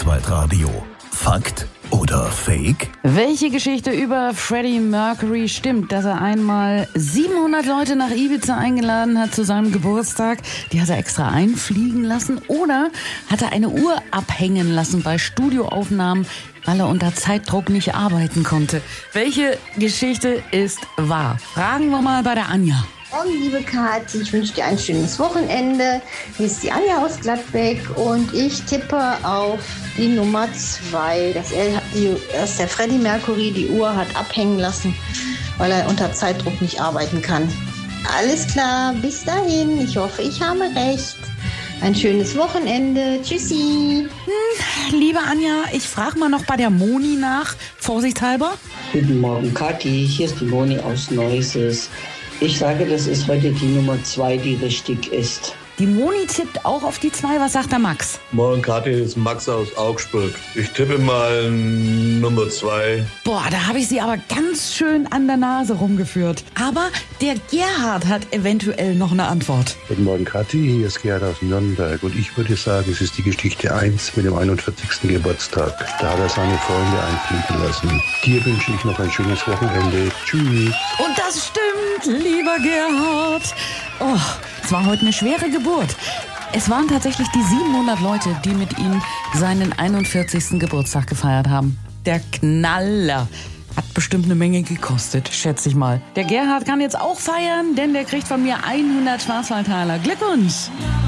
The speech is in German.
Kurzweitradio. Fakt oder Fake? Welche Geschichte über Freddie Mercury stimmt, dass er einmal 700 Leute nach Ibiza eingeladen hat zu seinem Geburtstag? Die hat er extra einfliegen lassen. Oder hat er eine Uhr abhängen lassen bei Studioaufnahmen, weil er unter Zeitdruck nicht arbeiten konnte? Welche Geschichte ist wahr? Fragen wir mal bei der Anja. Morgen, liebe Kathi, ich wünsche dir ein schönes Wochenende. Hier ist die Anja aus Gladbeck und ich tippe auf die Nummer 2, dass der Freddie Mercury die Uhr hat abhängen lassen, weil er unter Zeitdruck nicht arbeiten kann. Alles klar, bis dahin. Ich hoffe, ich habe recht. Ein schönes Wochenende. Tschüssi. Liebe Anja, ich frage mal noch bei der Moni nach, vorsichtshalber. Guten Morgen, Kathi. Hier ist die Moni aus Neuses. Ich sage, das ist heute die Nummer 2, die richtig ist. Die Moni tippt auch auf die 2. Was sagt der Max? Morgen, Kathi, ist Max aus Augsburg. Ich tippe mal Nummer 2. Boah, da habe ich sie aber ganz schön an der Nase rumgeführt. Aber der Gerhard hat eventuell noch eine Antwort. Guten Morgen, Kathi, hier ist Gerhard aus Nürnberg. Und ich würde sagen, es ist die Geschichte 1 mit dem 41. Geburtstag. Da hat er seine Freunde einfliegen lassen. Dir wünsche ich noch ein schönes Wochenende. Tschüss. Und das stimmt, lieber Gerhard. Oh, es war heute eine schwere Geburt. Es waren tatsächlich die 700 Leute, die mit ihm seinen 41. Geburtstag gefeiert haben. Der Knaller. Hat bestimmt eine Menge gekostet, schätze ich mal. Der Gerhard kann jetzt auch feiern, denn der kriegt von mir 100 Schwarzwaldtaler. Glückwunsch!